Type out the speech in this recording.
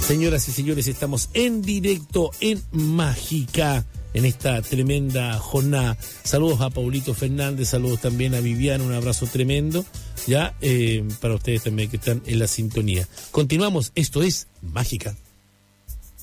Señoras y señores, estamos en directo en Mágica, en esta tremenda jornada. Saludos a Paulito Fernández, saludos también a Viviana, un abrazo tremendo, ya para ustedes también que están en la sintonía. Continuamos, esto es Mágica.